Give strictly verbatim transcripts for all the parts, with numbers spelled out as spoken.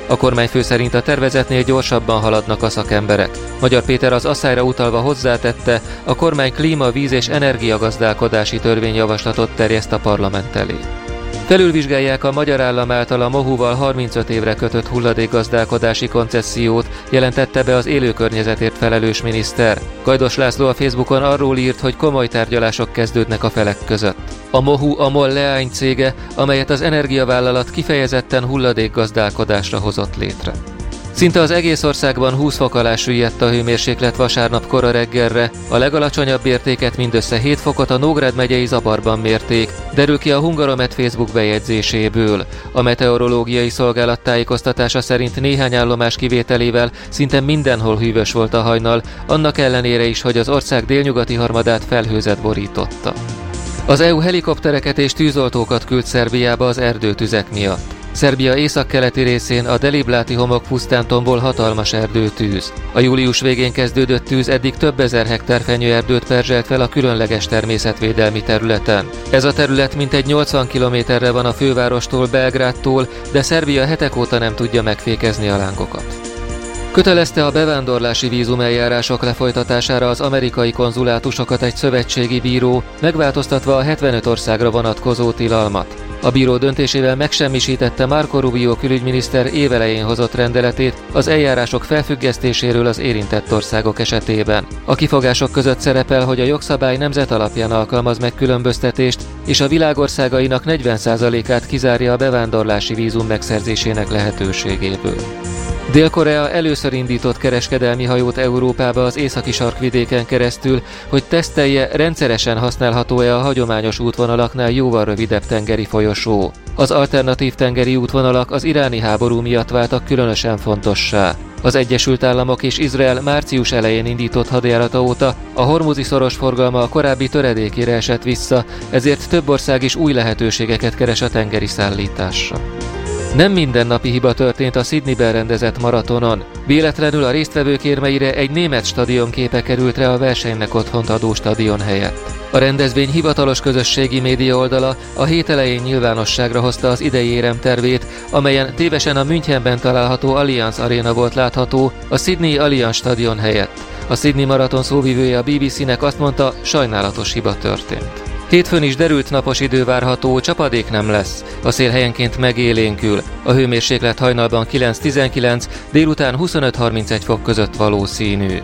A kormányfő szerint a tervezetnél gyorsabban haladnak a szakemberek. Magyar Péter az asszályra utalva hozzátette, a kormány klíma, víz és energiagazdálkodási törvényjavaslatot terjeszt a parlament elé. Felülvizsgálják a magyar állam által a mohuval harmincöt évre kötött hulladékgazdálkodási koncessziót, jelentette be az élőkörnyezetért felelős miniszter. Gajdos László a Facebookon arról írt, hogy komoly tárgyalások kezdődnek a felek között. A mohu a MOL leánycége, amelyet az energiavállalat kifejezetten hulladékgazdálkodásra hozott létre. Szinte az egész országban húsz fok alá süllyedt a hőmérséklet vasárnap kora reggelre, a legalacsonyabb értéket mindössze hét fokot a Nógrád megyei Zabarban mérték, derül ki a Hungaromet Facebook bejegyzéséből. A meteorológiai szolgálat tájékoztatása szerint néhány állomás kivételével szinte mindenhol hűvös volt a hajnal, annak ellenére is, hogy az ország délnyugati harmadát felhőzet borította. Az é u helikoptereket és tűzoltókat küld Szerbiába az erdőtüzek miatt. Szerbia északkeleti részén a Delibláti homokpusztán tombol hatalmas erdőtűz. A július végén kezdődött tűz eddig több ezer hektár fenyőerdőt perzselt fel a különleges természetvédelmi területen. Ez a terület mintegy nyolcvan kilométerre van a fővárostól, Belgrádtól, de Szerbia hetek óta nem tudja megfékezni a lángokat. Kötelezte a bevándorlási vízumeljárások lefolytatására az amerikai konzulátusokat egy szövetségi bíró, megváltoztatva a hetvenöt országra vonatkozó tilalmat. A bíró döntésével megsemmisítette Marco Rubio külügyminiszter évelején hozott rendeletét az eljárások felfüggesztéséről az érintett országok esetében. A kifogások között szerepel, hogy a jogszabály nemzet alapján alkalmaz megkülönböztetést, és a világországainak negyven százalékát kizárja a bevándorlási vízum megszerzésének lehetőségéből. Dél-Korea először indított kereskedelmi hajót Európába az északi sarkvidéken keresztül, hogy tesztelje, rendszeresen használható-e a hagyományos útvonalaknál jóval rövidebb tengeri folyosó. Az alternatív tengeri útvonalak az iráni háború miatt váltak különösen fontossá. Az Egyesült Államok és Izrael március elején indított hadjárata óta a hormuzi szoros forgalma a korábbi töredékére esett vissza, ezért több ország is új lehetőségeket keres a tengeri szállításra. Nem mindennapi hiba történt a Sydneyben rendezett maratonon. Véletlenül a résztvevők érmeire egy német stadion képe került rá a versenynek otthont adó stadion helyett. A rendezvény hivatalos közösségi média oldala a hét elején nyilvánosságra hozta az idei éremtervét, amelyen tévesen a Münchenben található Allianz Arena volt látható a Sydney Allianz stadion helyett. A Sydney maraton szóvivője a bé bé cé-nek azt mondta, sajnálatos hiba történt. Hétfőn is derült napos idő várható, csapadék nem lesz. A szél helyenként megélénkül. A hőmérséklet hajnalban kilenc-tizenkilenc, délután huszonöt-harmincegy fok között valószínű.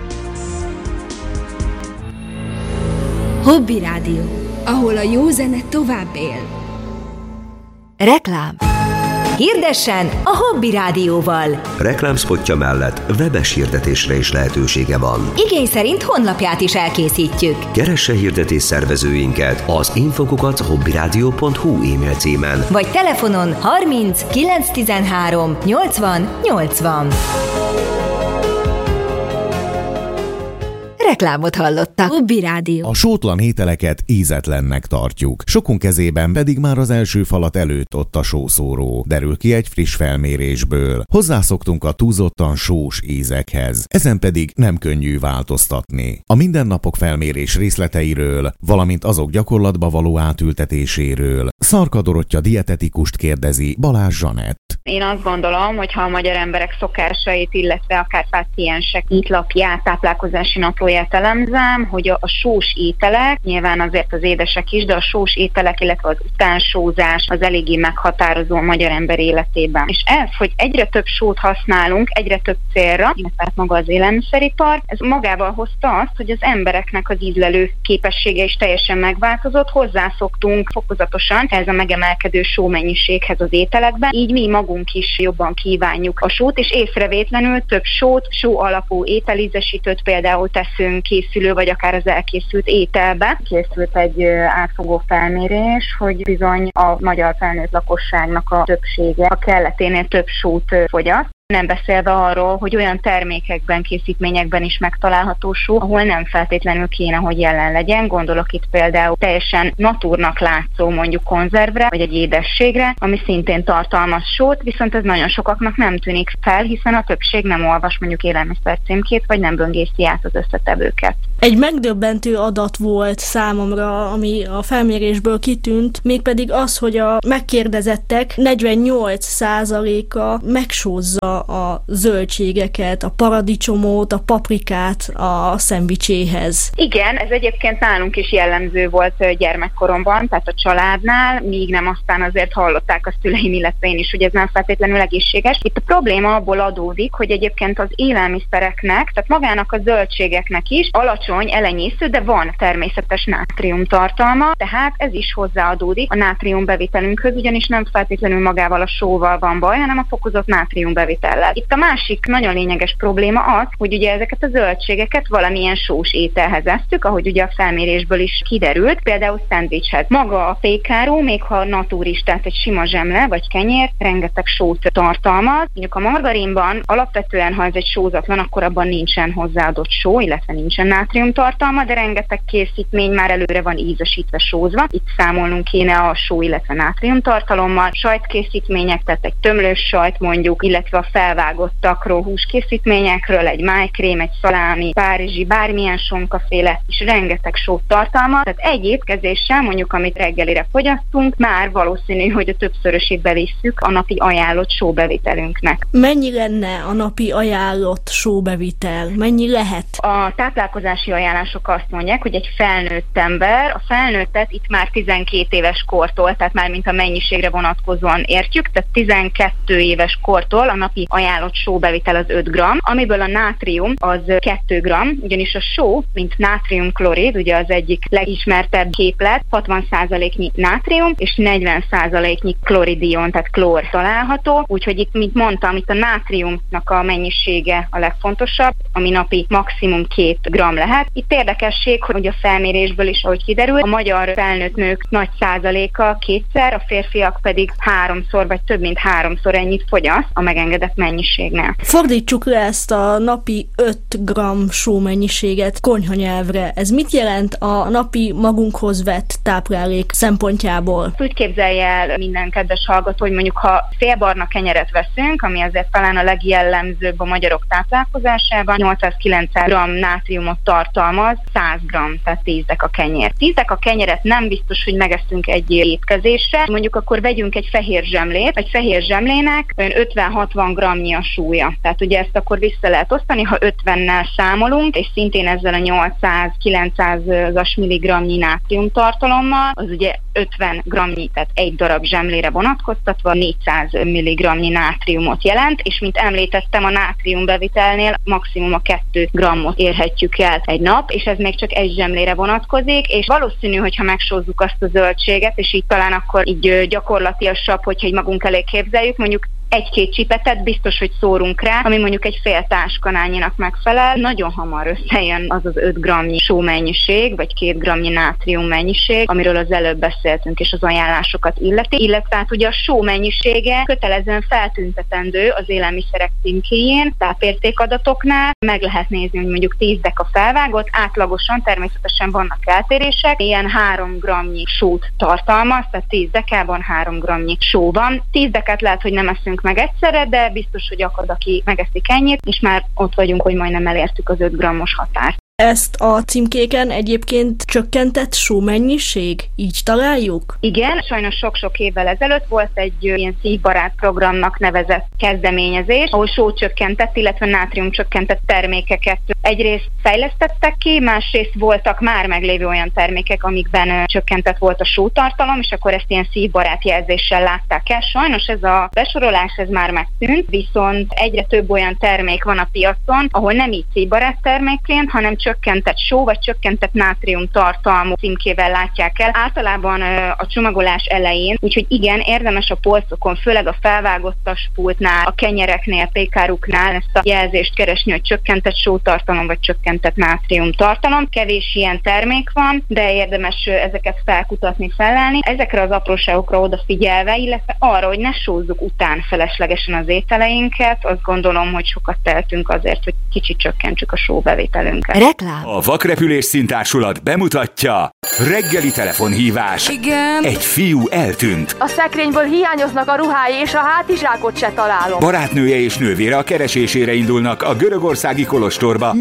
Hobby Rádió, ahol a jó zene tovább él. Reklám. Hirdessen a Hobby Rádióval. Reklámszpotja mellett webes hirdetésre is lehetősége van. Igény szerint honlapját is elkészítjük. Keresse hirdetés szervezőinket az infokukat hobbyradio pont hu e-mail címen. Vagy telefonon harminc kilencszáztizenhárom nyolcvan nyolcvan. Reklámot hallottak. Hobby Rádió. A sótlan ételeket ízetlennek tartjuk. Sokunk kezében pedig már az első falat előtt ott a sószóró. Derül ki egy friss felmérésből. Hozzászoktunk a túlzottan sós ízekhez. Ezen pedig nem könnyű változtatni. A mindennapok felmérés részleteiről, valamint azok gyakorlatba való átültetéséről Szarka Dorottya dietetikust kérdezi Balázs Zsanett. Én azt gondolom, hogy ha a magyar emberek szokásait, illetve akár páciensek étlapját, táplálkozási naplóját elemzem, hogy a, a sós ételek, nyilván azért az édesek is, de a sós ételek, illetve az utánsózás az eléggé meghatározó a magyar ember életében. És ez, hogy egyre több sót használunk, egyre több célra, illetve maga az élelmiszeripar, ez magával hozta azt, hogy az embereknek az ízlelő képessége is teljesen megváltozott, hozzászoktunk fokozatosan ez a megemelkedő sómennyiséghez az ételekben, így mi magunk is jobban kívánjuk a sót, és észrevétlenül több sót, só alapú ételízesítőt például teszünk készülő, vagy akár az elkészült ételbe. Készült egy átfogó felmérés, hogy bizony a magyar felnőtt lakosságnak a többsége a kelleténél több sót fogyaszt. Nem beszélve arról, hogy olyan termékekben, készítményekben is megtalálható só, ahol nem feltétlenül kéne, hogy jelen legyen. Gondolok itt például teljesen natúrnak látszó mondjuk konzervre, vagy egy édességre, ami szintén tartalmaz sót, viszont ez nagyon sokaknak nem tűnik fel, hiszen a többség nem olvas mondjuk élelmiszer címkét, vagy nem böngészi át az összetevőket. Egy megdöbbentő adat volt számomra, ami a felmérésből kitűnt, mégpedig az, hogy a megkérdezettek negyvennyolc százaléka megsózza a zöldségeket, a paradicsomot, a paprikát a szendvicséhez. Igen, ez egyébként nálunk is jellemző volt gyermekkoromban, tehát a családnál, míg nem aztán azért hallották a szüleim, illetve én is, hogy ez nem feltétlenül egészséges. Itt a probléma abból adódik, hogy egyébként az élelmiszereknek, tehát magának a zöldségeknek is alacsony, elenyésző, de van természetes nátrium tartalma, tehát ez is hozzáadódik a nátrium bevitelünkhöz, ugyanis nem feltétlenül magával a sóval van baj, hanem a fokozott nátrium bevitellel. Itt a másik nagyon lényeges probléma az, hogy ugye ezeket a zöldségeket valamilyen sós ételhez esztük, ahogy ugye a felmérésből is kiderült, például szendvicshez. Maga a pékáró, még ha naturis, tehát egy sima zsemle vagy kenyér, rengeteg sót tartalmaz. Mondjuk a margarinban alapvetően, ha ez egy sózatlan, akkor abban nincsen hozzáadott só, illetve nincsen nátrium tartalma, de rengeteg készítmény már előre van ízesítve sózva. Itt számolnunk kéne a só, illetve nátrium tartalommal. Sajtkészítmények, tehát egy tömlős sajt mondjuk, illetve a felvágott takró húskészítményekről, egy májkrém, egy szalámi, párizsi, bármilyen sonkaféle, és rengeteg sót tartalmaz. Tehát egy étkezéssel, mondjuk amit reggelire fogyasztunk, már valószínű, hogy a többszörösét bevisszük a napi ajánlott sóbevitelünknek. Mennyi lenne a napi ajánlott sóbevitel? Mennyi lehet? A táplálkozási ajánlások azt mondják, hogy egy felnőtt ember, a felnőttet itt már tizenkét éves kortól, tehát már mint a mennyiségre vonatkozóan értjük, tehát tizenkettő éves kortól a napi ajánlott sóbevitel az öt gramm, amiből a nátrium az kettő gramm, ugyanis a só, mint nátriumklorid, ugye az egyik legismertebb képlet, hatvan százaléknyi nátrium és negyven százaléknyi kloridion, tehát klór található, úgyhogy itt, mint mondtam, itt a nátriumnak a mennyisége a legfontosabb, ami napi maximum két gramm lehet. Itt érdekesség, hogy a felmérésből is, ahogy kiderül, a magyar felnőtt nők nagy százaléka kétszer, a férfiak pedig háromszor vagy több mint háromszor ennyit fogyaszt a megengedett mennyiségnél. Fordítsuk le ezt a napi öt gramm sómennyiséget konyhanyelvre. Ez mit jelent a napi magunkhoz vett táplálék szempontjából? Úgy képzelje el minden kedves hallgató, hogy mondjuk ha félbarna kenyeret veszünk, ami azért talán a legjellemzőbb a magyarok táplálkozásában, nyolcszáz-kilencszáz gramm nátriumot tartalmaz, száz gramm, tehát tíz deka kenyér. tíz deka kenyeret nem biztos, hogy megeszünk egy étkezésre, mondjuk akkor vegyünk egy fehér zsemlét, egy fehér zsemlének ötven-hatvan grammnyi a súlya. Tehát ugye ezt akkor vissza lehet osztani, ha ötvennel számolunk, és szintén ezzel a nyolcszáz-kilencszázas milligramnyi nátrium tartalommal, az ugye ötven grammnyi, tehát egy darab zsemlére vonatkoztatva négyszáz milligramnyi nátriumot jelent, és mint említettem, a nátrium bevitelnél maximum a kettő grammot érhetjük el egy nap, és ez még csak egy zsemlére vonatkozik, és valószínű, hogyha megsózzuk azt a zöldséget, és így talán akkor így gyakorlatiasabb, hogyha így magunk elé képzeljük, mondjuk egy-két csipetet biztos, hogy szórunk rá, ami mondjuk egy fél táskanálnyinak megfelel. Nagyon hamar összejön az az öt grammnyi sómennyiség, vagy két grammnyi nátrium mennyiség, amiről az előbb beszéltünk, és az ajánlásokat illeti, illetve hát ugye a só mennyisége kötelezően feltüntetendő az élelmiszerek címkéjén, tápértékadatoknál. Meg lehet nézni, hogy mondjuk tíz deka felvágott, átlagosan természetesen vannak eltérések, ilyen három grammnyi sót tartalmaz, tehát tíz dekában három grammnyi só van. tíz dekát lehet, hogy nem eszünk meg egyszerre, de biztos, hogy akad, aki megeszik ennyit, és már ott vagyunk, hogy majdnem elértük az öt grammos határt. Ezt a címkéken egyébként csökkentett sómennyiség? Így találjuk? Igen, sajnos sok-sok évvel ezelőtt volt egy ilyen szívbarát programnak nevezett kezdeményezés, ahol sócsökkentett, illetve nátriumcsökkentett termékeket egyrészt fejlesztettek ki, másrészt voltak már meglévő olyan termékek, amikben csökkentett volt a sótartalom, és akkor ezt ilyen szívbarát jelzéssel látták el. Sajnos ez a besorolás ez már megszűnt, viszont egyre több olyan termék van a piacon, ahol nem így szívbarát termékként, hanem csökkentett só vagy csökkentett nátrium tartalmú címkével látják el. Általában a csomagolás elején, úgyhogy igen, érdemes a polcokon, főleg a felvágottas pultnál, a kenyereknél, pékáruknál ezt a jelzést keresni, hogy csökkentett sótartalom vagy csökkentett nátrium tartalom. Kevés ilyen termék van, de érdemes ezeket felkutatni, felelni. Ezekre az apróságokra odafigyelve, illetve arra, hogy ne sózzuk után feleslegesen az ételeinket, azt gondolom, hogy sokat tehetünk azért, hogy kicsit csökkentsük a sóbevételünket. Reklám. A Vakrepülés Színtársulat bemutatja reggeli telefonhívás. Igen. Egy fiú eltűnt. A szekrényből hiányoznak a ruhái, és a hátizsákot se találom. Barátnője és nővére a keresésére indulnak a görögországi kolostorba,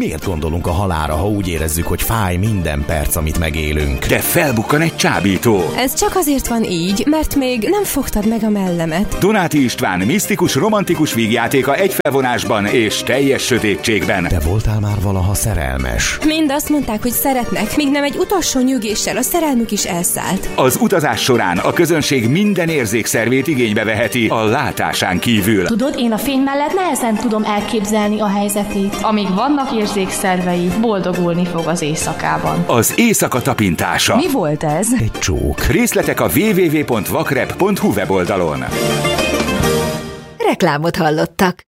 Miért gondolunk a halálra, ha úgy érezzük, hogy fáj minden perc, amit megélünk? De felbukkan egy csábító. Ez csak azért van így, mert még nem fogtad meg a mellemet. Donáti István misztikus, romantikus vígjátéka egy felvonásban és teljes sötétségben. Te voltál már valaha szerelmes? Mind azt mondták, hogy szeretnek, míg nem egy utolsó nyügéssel a szerelmük is elszállt. Az utazás során a közönség minden érzékszervét igénybe veheti a látásán kívül. Tudod, én a fény mellett nehezen tudom elképzelni a helyzetét. Amíg vannak érzékszervei, boldogulni fog az éjszakában. Az éjszaka tapintása. Mi volt ez? Egy csók. Részletek a double-u double-u double-u pont vakrep pont hu weboldalon. Reklámot hallottak.